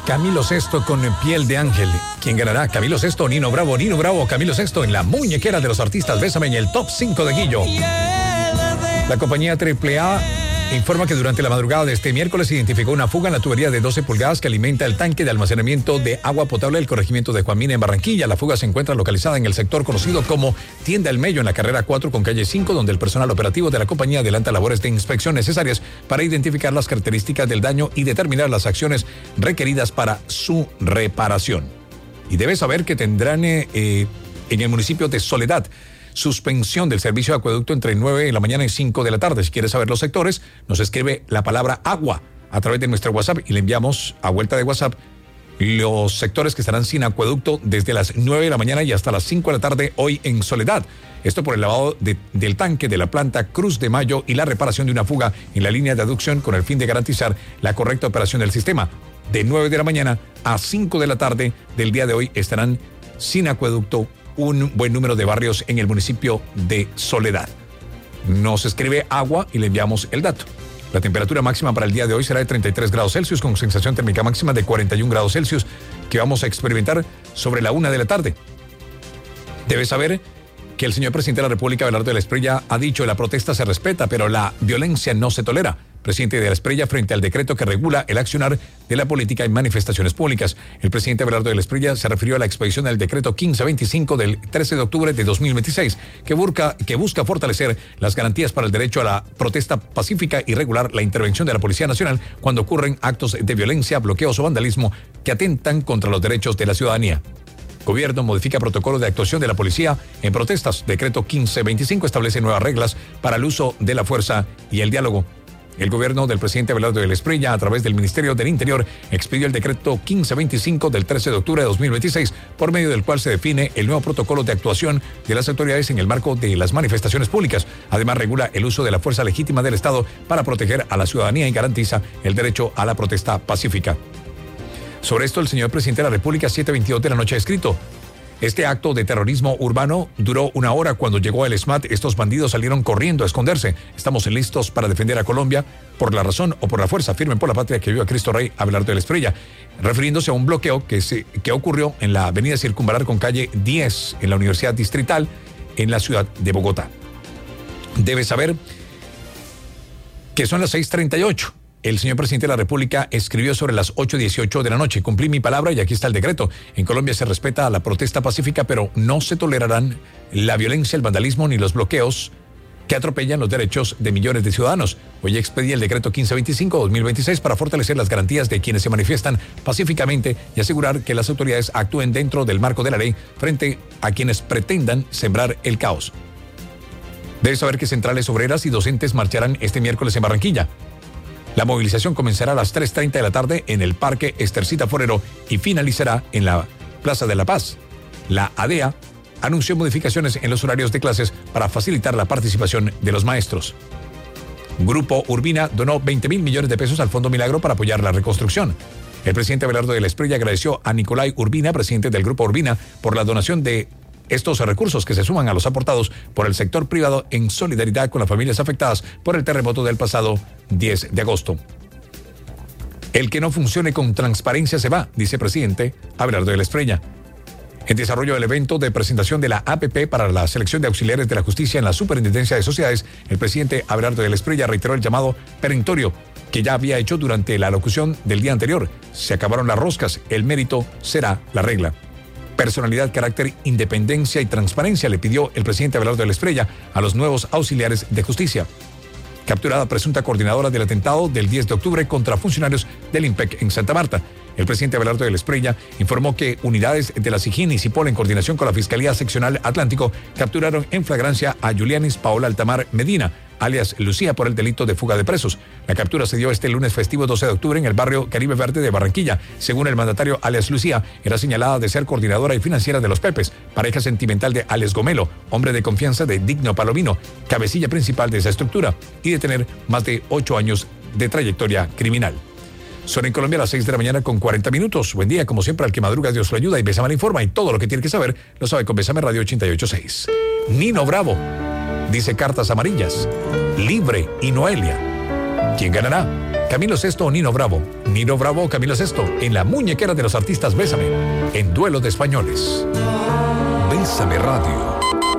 Camilo Sesto con Piel de Ángel. ¿Quién ganará? ¿Camilo Sesto o Nino Bravo? Nino Bravo o Camilo Sesto en la muñequera de los artistas Bésame en el top 5 de Guillo. La compañía AAA informa que durante la madrugada de este miércoles se identificó una fuga en la tubería de 12 pulgadas que alimenta el tanque de almacenamiento de agua potable del corregimiento de Juan Mina en Barranquilla. La fuga se encuentra localizada en el sector conocido como Tienda El Mello en la carrera 4 con calle 5, donde el personal operativo de la compañía adelanta labores de inspección necesarias para identificar las características del daño y determinar las acciones requeridas para su reparación. Y debes saber que tendrán en el municipio de Soledad suspensión del servicio de acueducto entre 9 de la mañana y 5 de la tarde. Si quieres saber los sectores, nos escribe la palabra agua a través de nuestro WhatsApp y le enviamos a vuelta de WhatsApp los sectores que estarán sin acueducto desde las 9 de la mañana y hasta las 5 de la tarde hoy en Soledad. Esto por el lavado del tanque de la planta Cruz de Mayo y la reparación de una fuga en la línea de aducción con el fin de garantizar la correcta operación del sistema. De 9 de la mañana a 5 de la tarde del día de hoy estarán sin acueducto un buen número de barrios en el municipio de Soledad. Nos escribe agua y le enviamos el dato. La temperatura máxima para el día de hoy será de 33 grados Celsius con sensación térmica máxima de 41 grados Celsius que vamos a experimentar sobre la 1 de la tarde. Debes saber que el señor presidente de la República, Abelardo de la Espriella, ha dicho: la protesta se respeta, pero la violencia no se tolera. Presidente de la Espriella frente al decreto que regula el accionar de la política en manifestaciones públicas. El presidente Abelardo de la Espriella se refirió a la expedición del decreto 1525 del 13 de octubre de 2026, que busca fortalecer las garantías para el derecho a la protesta pacífica y regular la intervención de la Policía Nacional cuando ocurren actos de violencia, bloqueos o vandalismo que atentan contra los derechos de la ciudadanía. Gobierno modifica protocolo de actuación de la policía en protestas. Decreto 1525 establece nuevas reglas para el uso de la fuerza y el diálogo. El gobierno del presidente Abelardo de la Espriella, a través del Ministerio del Interior, expidió el decreto 1525 del 13 de octubre de 2026, por medio del cual se define el nuevo protocolo de actuación de las autoridades en el marco de las manifestaciones públicas. Además, regula el uso de la fuerza legítima del Estado para proteger a la ciudadanía y garantiza el derecho a la protesta pacífica. Sobre esto, el señor presidente de la República, 7:22 de la noche, ha escrito: este acto de terrorismo urbano duró 1 hora. Cuando llegó el SMAT, estos bandidos salieron corriendo a esconderse. Estamos listos para defender a Colombia por la razón o por la fuerza. Firmen por la patria que viva Cristo Rey, Abelardo de la Espriella. Refiriéndose a un bloqueo que ocurrió en la avenida Circunvalar con calle 10 en la Universidad Distrital en la ciudad de Bogotá. Debes saber que son las 6:38. El señor presidente de la República escribió sobre las 8:18 de la noche. Cumplí mi palabra y aquí está el decreto. En Colombia se respeta la protesta pacífica, pero no se tolerarán la violencia, el vandalismo ni los bloqueos que atropellan los derechos de millones de ciudadanos. Hoy expedí el decreto 1525-2026 para fortalecer las garantías de quienes se manifiestan pacíficamente y asegurar que las autoridades actúen dentro del marco de la ley frente a quienes pretendan sembrar el caos. Debes saber que centrales obreras y docentes marcharán este miércoles en Barranquilla. La movilización comenzará a las 3:30 de la tarde en el Parque Estercita Forero y finalizará en la Plaza de la Paz. La ADEA anunció modificaciones en los horarios de clases para facilitar la participación de los maestros. Grupo Urbina donó 20.000 millones de pesos al Fondo Milagro para apoyar la reconstrucción. El presidente Abelardo de la Espriella agradeció a Nicolai Urbina, presidente del Grupo Urbina, por la donación de estos recursos que se suman a los aportados por el sector privado en solidaridad con las familias afectadas por el terremoto del pasado 10 de agosto. El que no funcione con transparencia se va, dice presidente Abelardo de la Espriella. En desarrollo del evento de presentación de la APP para la selección de auxiliares de la justicia en la Superintendencia de Sociedades, el presidente Abelardo de la Espriella reiteró el llamado perentorio que ya había hecho durante la locución del día anterior. Se acabaron las roscas, el mérito será la regla. Personalidad, carácter, independencia y transparencia, le pidió el presidente Abelardo de la Espriella a los nuevos auxiliares de justicia. Capturada presunta coordinadora del atentado del 10 de octubre contra funcionarios del IMPEC en Santa Marta. El presidente Abelardo de la Espriella informó que unidades de la SIJIN y CIPOL en coordinación con la Fiscalía Seccional Atlántico capturaron en flagrancia a Julianis Paola Altamar Medina, alias Lucía, por el delito de fuga de presos. La captura se dio este lunes festivo 12 de octubre en el barrio Caribe Verde de Barranquilla. Según el mandatario, alias Lucía era señalada de ser coordinadora y financiera de los Pepes, pareja sentimental de alias Gomelo, hombre de confianza de Digno Palomino, cabecilla principal de esa estructura, y de tener más de 8 años de trayectoria criminal. Son en Colombia las 6 de la mañana con 40 minutos. Buen día, como siempre, al que madruga Dios lo ayuda y Besame le informa, y todo lo que tiene que saber lo sabe con Besame Radio 88.6. Nino Bravo dice cartas amarillas, Libre y Noelia. ¿Quién ganará? ¿Camilo Sesto o Nino Bravo? Nino Bravo o Camilo Sesto en la muñequera de los artistas Bésame, en Duelo de Españoles. Bésame Radio.